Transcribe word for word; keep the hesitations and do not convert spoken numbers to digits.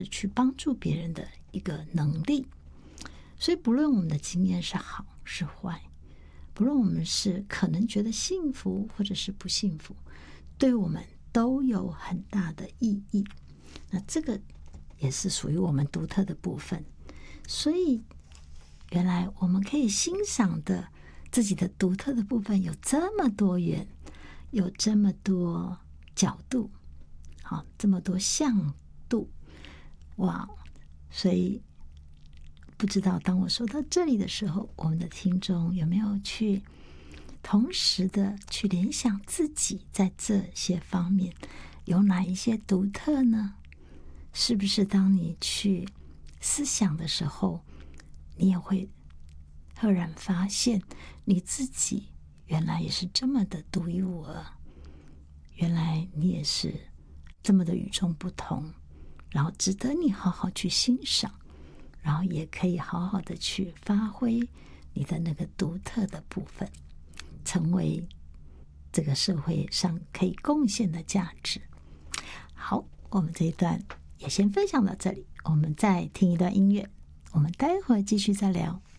去帮助别人的一个能力。所以不论我们的经验是好是坏，不论我们是可能觉得幸福或者是不幸福，对我们都有很大的意义。那这个也是属于我们独特的部分。所以原来我们可以欣赏的自己的独特的部分有这么多元，有这么多角度，好，这么多向度，哇！所以不知道当我说到这里的时候，我们的听众有没有去同时的去联想自己在这些方面有哪一些独特呢？是不是当你去思想的时候，你也会赫然发现你自己原来也是这么的独一无二，原来你也是这么的与众不同，然后值得你好好去欣赏，然后也可以好好的去发挥你的那个独特的部分，成为这个社会上可以贡献的价值。好，我们这一段也先分享到这里，我们再听一段音乐，我们待会儿继续再聊。